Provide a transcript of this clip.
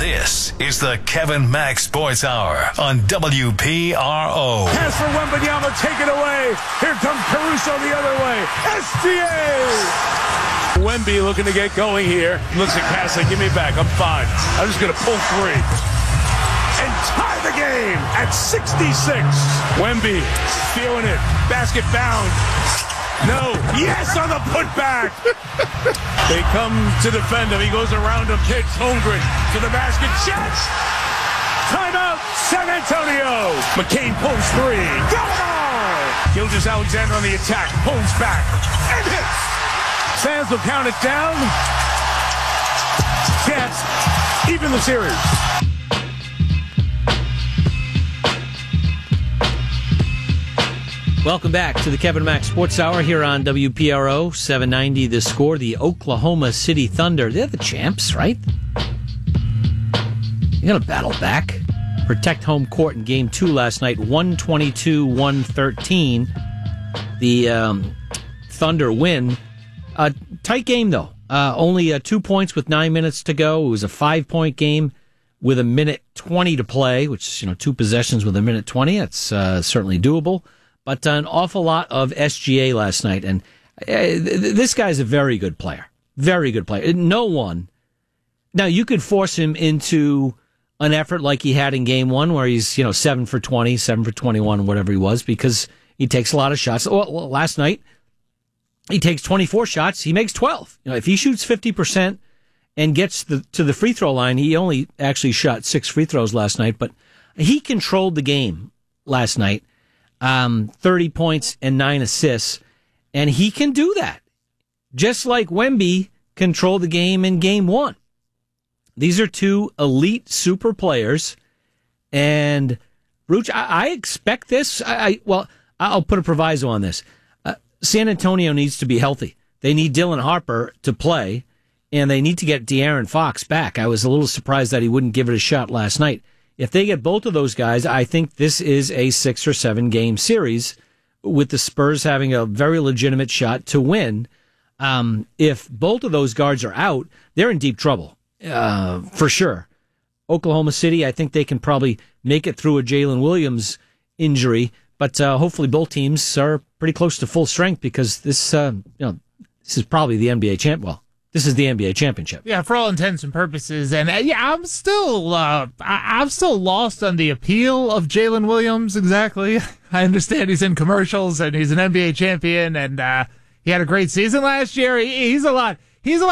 This is the Kevin Mack Sports Hour on WPRO. Pass for Wembanyama, take it away. Here comes Caruso the other way. SGA! Wemby looking to get going here. Looks at Cass like, give me back. I'm fine. I'm just going to pull three. And tie the game at 66. Wemby feeling it. Basket bound. No. Yes on the putback. They come to defend him. He goes around him. Kicks Holmgren to the basket. Shots. Timeout. San Antonio. McCain pulls three. Got it all. Gilgeous-Alexander on the attack. Pulls back. And hits. Sands will count it down. Cats even the series. Welcome back to the Kevin Mack Sports Hour here on WPRO 790 The Score. The Oklahoma City Thunder, they're the champs, right? You're going to battle back. Protect home court in Game 2 last night, 122-113. The Thunder win. Tight game, though. Only 2 points with 9 minutes to go. It was a 5-point game with a minute 20 to play, which is, 2 possessions with a minute 20. That's certainly doable. But an awful lot of SGA last night. And this guy's a very good player. Very good player. No one. Now, you could force him into an effort like he had in Game 1, where he's, 7 for 20, 7 for 21, whatever he was, because he takes a lot of shots. Well, last night, he takes 24 shots. He makes 12. If he shoots 50% and gets to the free throw line, he only actually shot 6 free throws last night, but he controlled the game last night. 30 points and 9 assists, and he can do that. Just like Wemby controlled the game in Game 1. These are 2 elite super players, and Ruch, I expect this. I'll put a proviso on this. San Antonio needs to be healthy. They need Dylan Harper to play, and they need to get De'Aaron Fox back. I was a little surprised that he wouldn't give it a shot last night. If they get both of those guys, I think this is a 6 or 7 game series with the Spurs having a very legitimate shot to win. If both of those guards are out, they're in deep trouble, for sure. Oklahoma City, I think they can probably make it through a Jalen Williams injury, but hopefully both teams are pretty close to full strength, because this, this is probably the NBA champ. Well, this is the NBA championship. Yeah, for all intents and purposes. And I'm still lost on the appeal of Jalen Williams. Exactly. I understand he's in commercials and he's an NBA champion, and he had a great season last year. He's a lot